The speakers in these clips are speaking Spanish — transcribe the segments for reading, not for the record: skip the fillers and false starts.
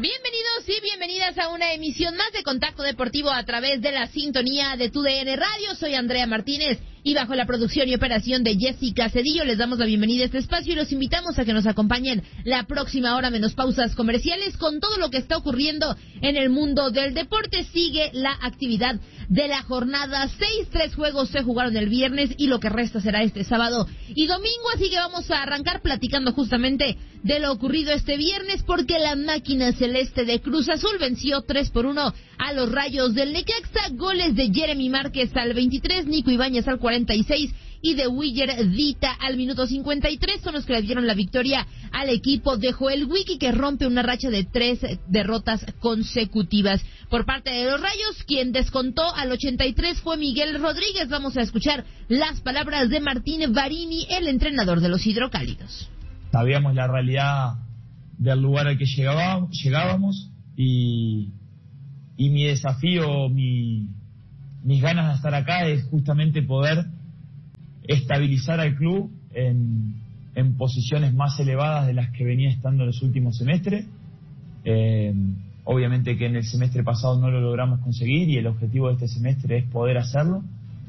Bienvenidos y bienvenidas a una emisión más de Contacto Deportivo a través de la sintonía de TUDN Radio. Soy Andrea Martínez y bajo la producción y operación de Jessica Cedillo les damos la bienvenida a este espacio y los invitamos a que nos acompañen la próxima hora menos pausas comerciales con todo lo que está ocurriendo en el mundo del deporte. Sigue la actividad de la jornada 6, 3 juegos se jugaron el viernes y lo que resta será este sábado y domingo, así que vamos a arrancar platicando justamente de lo ocurrido este viernes porque la máquina celeste de Cruz Azul venció 3-1 a los Rayos del Necaxa. Goles de Jeremy Márquez al 23, Nico Ibáñez al 46 y de Willer Dita al minuto 53 son los que le dieron la victoria al equipo de Joel Wiki, que rompe una racha de 3 derrotas consecutivas. Por parte de los Rayos, quien descontó al 83 fue Miguel Rodríguez. Vamos a escuchar las palabras de Martín Varini, el entrenador de los Hidrocálidos. Sabíamos la realidad del lugar al que llegábamos y mi desafío, mis ganas de estar acá es justamente poder estabilizar al club en posiciones más elevadas de las que venía estando en los últimos semestres. Obviamente que en el semestre pasado no lo logramos conseguir y el objetivo de este semestre es poder hacerlo.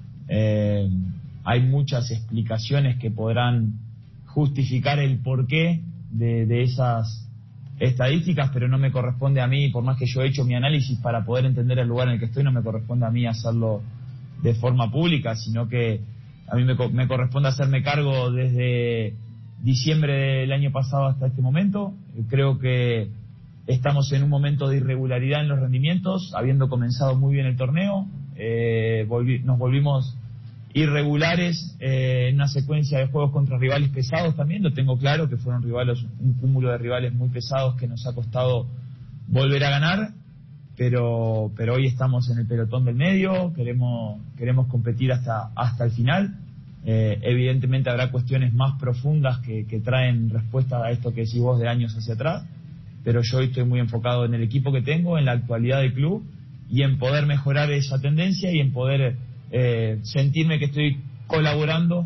Hay muchas explicaciones que podrán justificar el porqué de esas estadísticas, pero no me corresponde a mí, por más que yo he hecho mi análisis para poder entender el lugar en el que estoy, no me corresponde a mí hacerlo de forma pública, sino que a mí me corresponde hacerme cargo desde diciembre del año pasado hasta este momento. Creo que estamos en un momento de irregularidad en los rendimientos, habiendo comenzado muy bien el torneo, nos volvimos irregulares en una secuencia de juegos contra rivales pesados también. Lo tengo claro que fueron un cúmulo de rivales muy pesados que nos ha costado volver a ganar, pero hoy estamos en el pelotón del medio, queremos competir hasta el final. Evidentemente habrá cuestiones más profundas que traen respuesta a esto que decís vos de años hacia atrás, pero yo hoy estoy muy enfocado en el equipo que tengo, en la actualidad del club y en poder mejorar esa tendencia y en poder sentirme que estoy colaborando.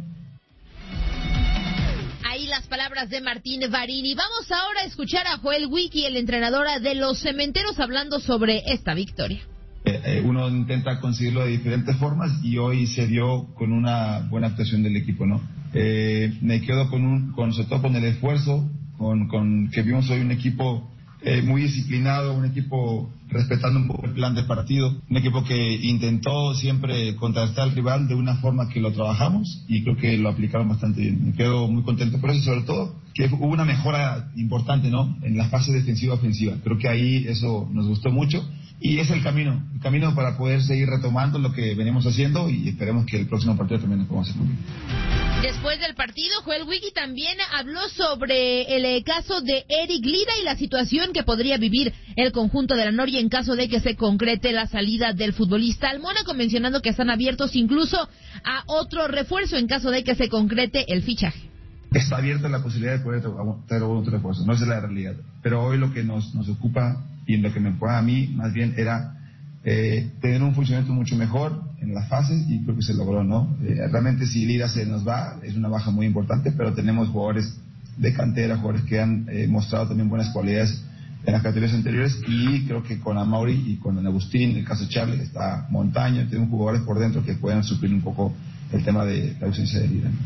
Ahí las palabras de Martín Varini. Vamos ahora a escuchar a Joel Wiki, el entrenador de los Cementeros, hablando sobre esta victoria. Uno intenta conseguirlo de diferentes formas y hoy se dio con una buena actuación del equipo, ¿no? Me quedo sobre todo con el esfuerzo, con que vimos hoy un equipo muy disciplinado, un equipo respetando un poco el plan de partido, un equipo que intentó siempre contrastar al rival de una forma que lo trabajamos y creo que lo aplicaron bastante bien. Me quedo muy contento por eso y sobre todo que hubo una mejora importante, ¿no?, en la fase defensiva-ofensiva. Creo que ahí eso nos gustó mucho y es el camino para poder seguir retomando lo que venimos haciendo y esperemos que el próximo partido también nos podamos hacer muy bien. Después del partido, Joel Wiki también habló sobre el caso de Eric Lira y la situación que podría vivir el conjunto de la Noria en caso de que se concrete la salida del futbolista al Mónaco, mencionando que están abiertos incluso a otro refuerzo en caso de que se concrete el fichaje. Está abierta la posibilidad de poder tener otro refuerzo, no es la realidad. Pero hoy lo que nos ocupa y en lo que me ocupa a mí más bien era tener un funcionamiento mucho mejor en las fases y creo que se logró, ¿no? Realmente si Lira se nos va es una baja muy importante, pero tenemos jugadores de cantera, jugadores que han mostrado también buenas cualidades en las categorías anteriores y creo que con Amaury y con Agustín, el caso de Charlie, está Montaño, tenemos jugadores por dentro que pueden suplir un poco el tema de la ausencia de Lira.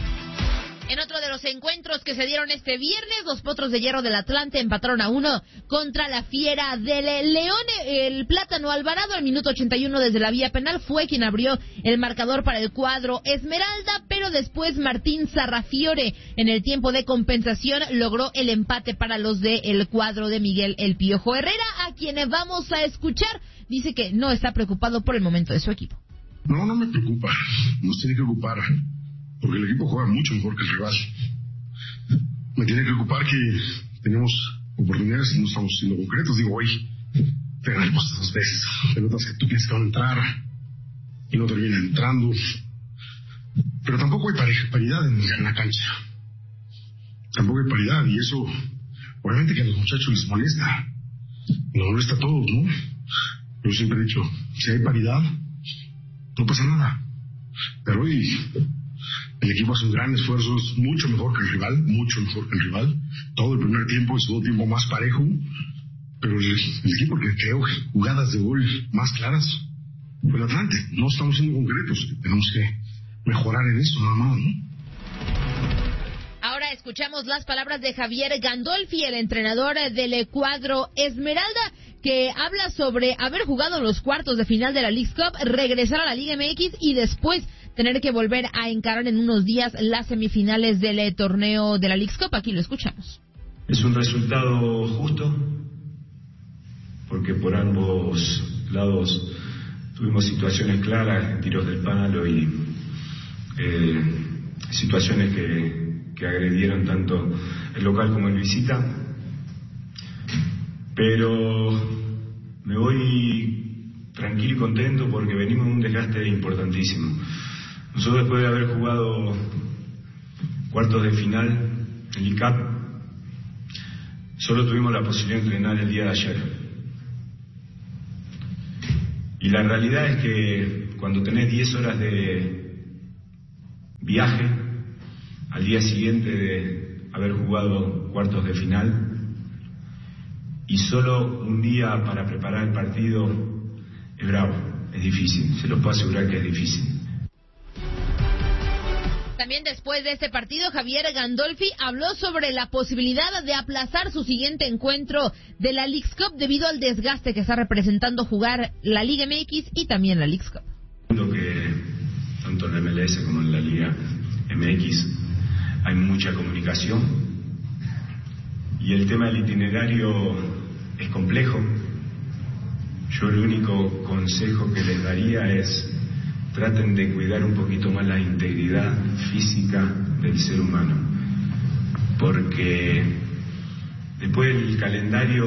En otro de los encuentros que se dieron este viernes, los Potros de Hierro del Atlante empataron a 1 contra la Fiera del León. El Plátano Alvarado al minuto 81 desde la vía penal fue quien abrió el marcador para el cuadro Esmeralda, pero después Martín Sarrafiore en el tiempo de compensación logró el empate para los del cuadro de Miguel El Piojo Herrera, a quienes vamos a escuchar. Dice que no está preocupado por el momento de su equipo. No me preocupa, nos tiene que ocupar, porque el equipo juega mucho mejor que el rival. Me tiene que ocupar que tenemos oportunidades y no estamos siendo concretos. Digo, hoy te gané el poste 2 veces, pelotas que tú piensas que van a entrar y no terminan entrando. Pero tampoco hay paridad en la cancha. Tampoco hay paridad y eso obviamente que a los muchachos les molesta. Nos molesta a todos, ¿no? Yo siempre he dicho, si hay paridad, no pasa nada. Pero hoy el equipo hace un gran esfuerzo, es mucho mejor que el rival, mucho mejor que el rival. Todo el primer tiempo y segundo tiempo más parejo, Pero el equipo que creó jugadas de gol más claras fue el Atlante. No estamos siendo concretos. Tenemos que mejorar en eso, nada más, ¿no? Ahora escuchamos las palabras de Javier Gandolfi, el entrenador del cuadro Esmeralda, que habla sobre haber jugado los cuartos de final de la Leagues Cup, regresar a la Liga MX y después tener que volver a encarar en unos días las semifinales del torneo de la Leagues Cup. Aquí lo escuchamos. Es un resultado justo, porque por ambos lados tuvimos situaciones claras, tiros del palo y situaciones que agredieron tanto el local como el visita. Pero me voy tranquilo y contento porque venimos de un desgaste importantísimo. Nosotros, después de haber jugado cuartos de final en el Cup, solo tuvimos la posibilidad de entrenar el día de ayer. Y la realidad es que cuando tenés 10 horas de viaje al día siguiente de haber jugado cuartos de final y solo un día para preparar el partido, es bravo, es difícil, se los puedo asegurar que es difícil. También después de este partido, Javier Gandolfi habló sobre la posibilidad de aplazar su siguiente encuentro de la Leagues Cup debido al desgaste que está representando jugar la Liga MX y también la Leagues Cup. Que tanto en la MLS como en la Liga MX hay mucha comunicación y el tema del itinerario es complejo. Yo el único consejo que les daría es: traten de cuidar un poquito más la integridad física del ser humano, porque después el calendario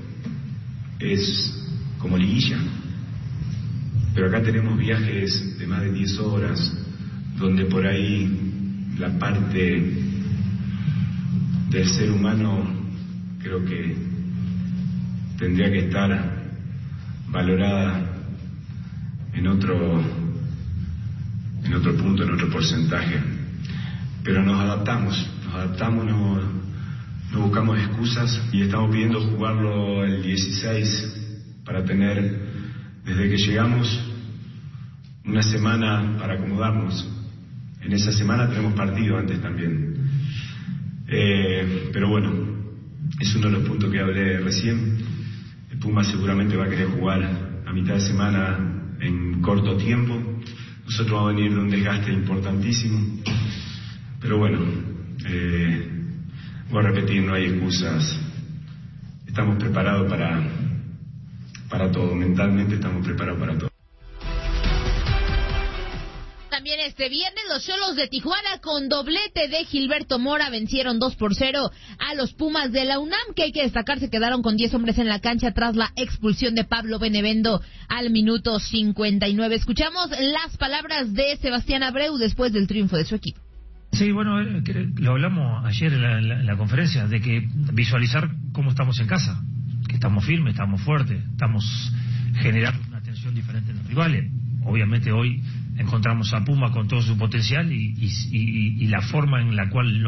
es como liguilla, pero acá tenemos viajes de más de 10 horas, donde por ahí la parte del ser humano creo que tendría que estar valorada en otro punto, en otro porcentaje. Pero nos adaptamos, no buscamos excusas y estamos pidiendo jugarlo el 16 para tener, desde que llegamos, una semana para acomodarnos. En esa semana tenemos partido antes también. Pero bueno, es uno de los puntos que hablé recién. El Puma seguramente va a querer jugar a mitad de semana en corto tiempo. Nosotros vamos a venir de un desgaste importantísimo. Pero bueno, voy a repetir, no hay excusas. Estamos preparados para todo. Mentalmente estamos preparados para todo. También este viernes los Xolos de Tijuana con doblete de Gilberto Mora vencieron 2-0 a los Pumas de la UNAM, que hay que destacar se quedaron con 10 hombres en la cancha tras la expulsión de Pablo Benevendo al minuto 59. Escuchamos las palabras de Sebastián Abreu después del triunfo de su equipo. Sí, bueno, lo hablamos ayer en la conferencia, de que visualizar cómo estamos en casa, que estamos firmes, estamos fuertes, estamos generando una tensión diferente en los rivales. Obviamente hoy encontramos a Puma con todo su potencial y la forma en la cual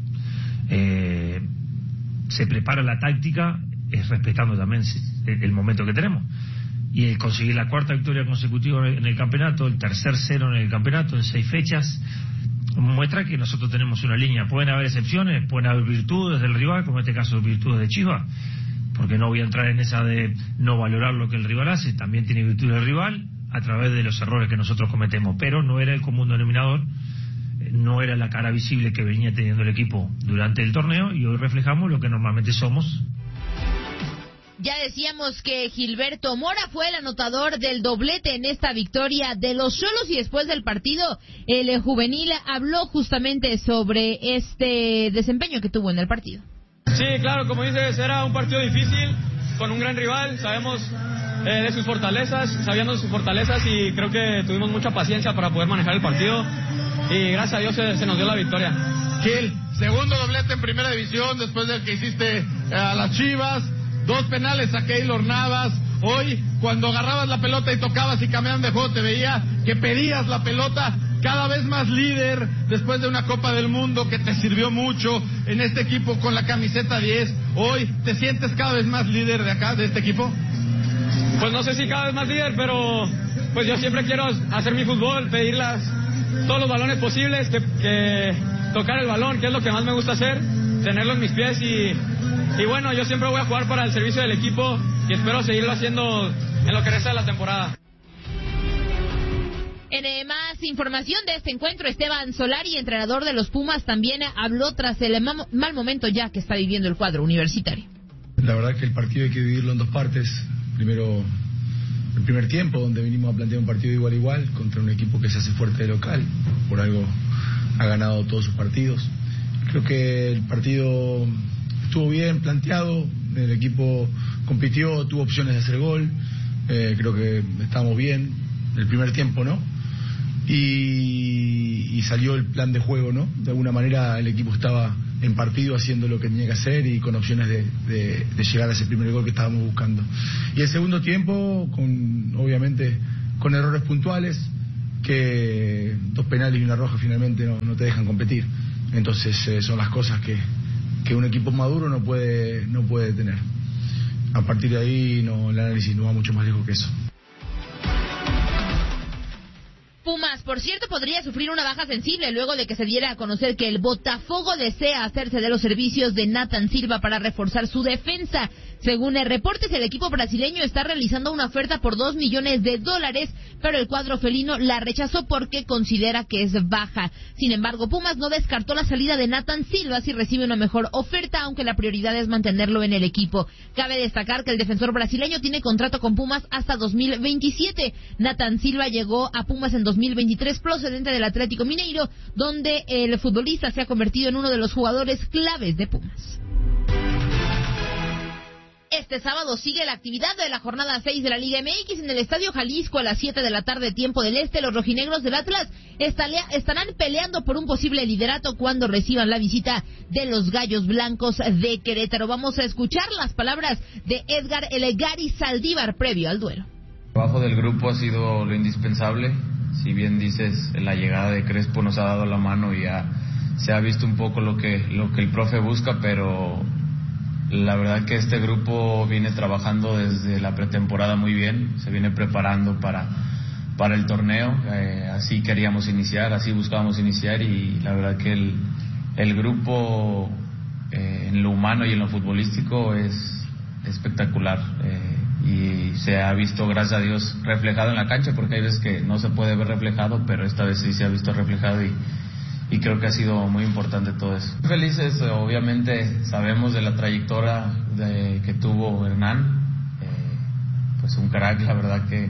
se prepara la táctica es respetando también el momento que tenemos. Y el conseguir la cuarta victoria consecutiva en el campeonato, el tercer 0 en el campeonato en 6 fechas, muestra que nosotros tenemos una línea. Pueden haber excepciones, pueden haber virtudes del rival, como en este caso virtudes de Chivas, porque no voy a entrar en esa de no valorar lo que el rival hace. También tiene virtudes el rival a través de los errores que nosotros cometemos, pero no era el común denominador, no era la cara visible que venía teniendo el equipo durante el torneo, y hoy reflejamos lo que normalmente somos. Ya decíamos que Gilberto Mora fue el anotador del doblete en esta victoria de los Xolos, y después del partido el juvenil habló justamente sobre este desempeño que tuvo en el partido. Sí, claro, como dices, era un partido difícil con un gran rival, sabemos de sus fortalezas, sabíamos de sus fortalezas, y creo que tuvimos mucha paciencia para poder manejar el partido, y gracias a Dios se nos dio la victoria. Gil, segundo doblete en primera división después del que hiciste a las Chivas, 2 penales a Keylor Navas. Hoy, cuando agarrabas la pelota y tocabas y cambiaban de juego, te veía que pedías la pelota. cada vez más líder después de una Copa del Mundo que te sirvió mucho en este equipo con la camiseta 10. Hoy, ¿te sientes cada vez más líder de acá, de este equipo? Pues no sé si cada vez más líder, pero pues yo siempre quiero hacer mi fútbol, pedir todos los balones posibles, que tocar el balón, que es lo que más me gusta hacer, tenerlo en mis pies y bueno, yo siempre voy a jugar para el servicio del equipo y espero seguirlo haciendo en lo que resta de la temporada. En más información de este encuentro, Esteban Solari, entrenador de los Pumas, también habló tras el mal momento ya que está viviendo el cuadro universitario. La verdad que el partido hay que dividirlo en dos partes. Primero, el primer tiempo, donde vinimos a plantear un partido igual a igual contra un equipo que se hace fuerte de local. Por algo ha ganado todos sus partidos. Creo que el partido estuvo bien planteado, el equipo compitió, tuvo opciones de hacer gol. Creo que estábamos bien el primer tiempo, ¿no? Y salió el plan de juego, ¿no? De alguna manera el equipo estaba en partido haciendo lo que tenía que hacer y con opciones de llegar a ese primer gol que estábamos buscando. Y el segundo tiempo, obviamente con errores puntuales, que 2 penales y una roja finalmente no te dejan competir. Entonces son las cosas que un equipo maduro no puede tener. A partir de ahí el análisis no va mucho más lejos que eso. Pumas, por cierto, podría sufrir una baja sensible luego de que se diera a conocer que el Botafogo desea hacerse de los servicios de Nathan Silva para reforzar su defensa. Según el reportes, el equipo brasileño está realizando una oferta por $2 millones, pero el cuadro felino la rechazó porque considera que es baja. Sin embargo, Pumas no descartó la salida de Nathan Silva si recibe una mejor oferta, aunque la prioridad es mantenerlo en el equipo. Cabe destacar que el defensor brasileño tiene contrato con Pumas hasta 2027. Nathan Silva llegó a Pumas en 2023 procedente del Atlético Mineiro, donde el futbolista se ha convertido en uno de los jugadores claves de Pumas. Este sábado sigue la actividad de la jornada 6 de la Liga MX en el Estadio Jalisco a las 7 de la tarde, tiempo del este. Los rojinegros del Atlas estarán peleando por un posible liderato cuando reciban la visita de los Gallos Blancos de Querétaro. Vamos a escuchar las palabras de Edgar Elegari Saldívar previo al duelo. El trabajo del grupo ha sido lo indispensable. Si bien dices, la llegada de Crespo nos ha dado la mano y ya se ha visto un poco lo que el profe busca, pero la verdad que este grupo viene trabajando desde la pretemporada muy bien, se viene preparando para el torneo, así queríamos iniciar, así buscábamos iniciar y la verdad que el grupo en lo humano y en lo futbolístico es espectacular y se ha visto, gracias a Dios, reflejado en la cancha, porque hay veces que no se puede ver reflejado, pero esta vez sí se ha visto reflejado y creo que ha sido muy importante todo eso. Muy felices, obviamente sabemos de la trayectoria que tuvo Hernán, pues un crack, la verdad que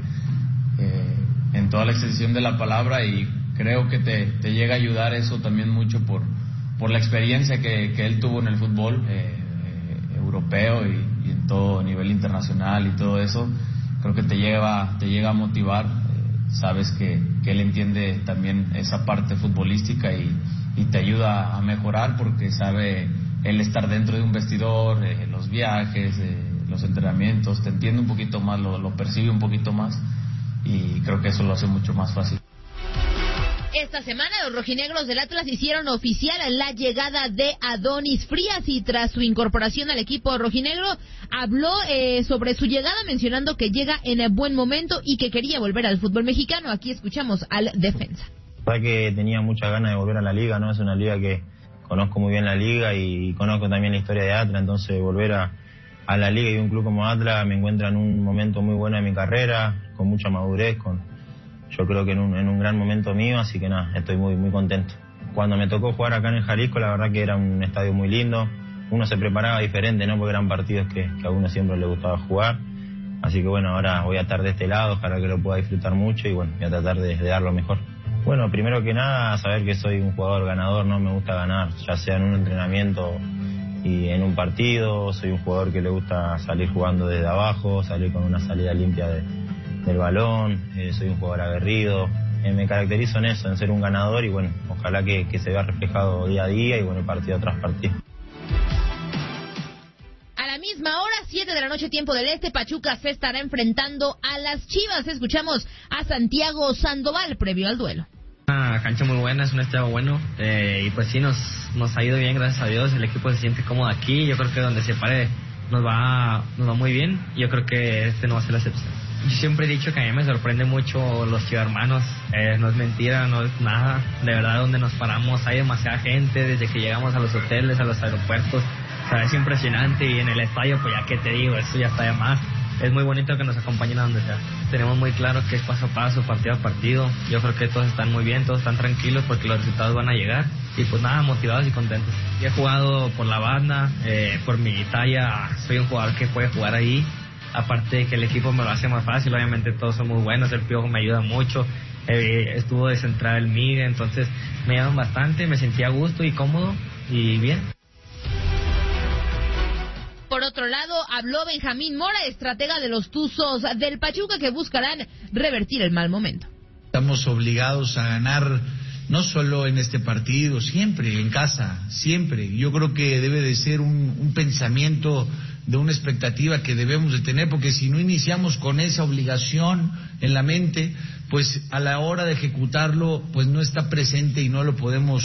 en toda la extensión de la palabra, y creo que te llega a ayudar eso también mucho por la experiencia que él tuvo en el fútbol europeo y en todo nivel internacional y todo eso. Creo que te llega a motivar. Sabes que él entiende también esa parte futbolística y te ayuda a mejorar porque sabe él estar dentro de un vestidor, los viajes, los entrenamientos, te entiende un poquito más, lo percibe un poquito más y creo que eso lo hace mucho más fácil. Esta semana los rojinegros del Atlas hicieron oficial la llegada de Adonis Frías y tras su incorporación al equipo rojinegro habló sobre su llegada mencionando que llega en buen momento y que quería volver al fútbol mexicano. Aquí escuchamos al defensa. La verdad que tenía muchas ganas de volver a la liga, ¿no? Es una liga que conozco muy bien la liga y conozco también la historia de Atlas, entonces volver a la liga y un club como Atlas me encuentra en un momento muy bueno de mi carrera, con mucha madurez, yo creo que en un gran momento mío, así que nada, estoy muy muy contento. Cuando me tocó jugar acá en el Jalisco, la verdad que era un estadio muy lindo, uno se preparaba diferente, ¿no? Porque eran partidos que a uno siempre le gustaba jugar, así que bueno, ahora voy a estar de este lado, ojalá que lo pueda disfrutar mucho y bueno, voy a tratar de dar lo mejor. Bueno, primero que nada, saber que soy un jugador ganador, ¿no? Me gusta ganar, ya sea en un entrenamiento y en un partido, soy un jugador que le gusta salir jugando desde abajo, salir con una salida limpia del balón, soy un jugador aguerrido, me caracterizo en eso, en ser un ganador y bueno, ojalá que se vea reflejado día a día y bueno, partido tras partido. A la misma hora, 7 de la noche, tiempo del este, Pachuca se estará enfrentando a las Chivas. Escuchamos a Santiago Sandoval previo al duelo. una cancha muy buena, es un estadio bueno, y pues sí, nos ha ido bien, gracias a Dios. El equipo se siente cómodo aquí. Yo creo que donde se pare nos va muy bien. Yo creo que este no va a ser la excepción. Yo siempre he dicho que a mí me sorprende mucho los ciudadanos, no es mentira, no es nada. De verdad, donde nos paramos hay demasiada gente, desde que llegamos a los hoteles, a los aeropuertos. O sea, es impresionante, y en el estadio, pues ya que te digo, eso ya está de más. Es muy bonito que nos acompañen a donde sea. Tenemos muy claro que es paso a paso, partido a partido. Yo creo que todos están muy bien, todos están tranquilos porque los resultados van a llegar. Y pues nada, motivados y contentos. Yo he jugado por la banda, por mi talla, soy un jugador que puede jugar ahí. Aparte de que el equipo me lo hace más fácil, obviamente todos son muy buenos, el Piojo me ayuda mucho. Estuvo de central el Miguel, entonces me ayudan bastante, me sentía a gusto y cómodo y bien. Por otro lado, habló Benjamín Mora, estratega de los Tuzos del Pachuca, que buscarán revertir el mal momento. Estamos obligados a ganar, no solo en este partido, siempre, en casa, siempre. Yo creo que debe de ser un pensamiento de una expectativa que debemos de tener, porque si no iniciamos con esa obligación en la mente, pues a la hora de ejecutarlo, pues no está presente y no lo podemos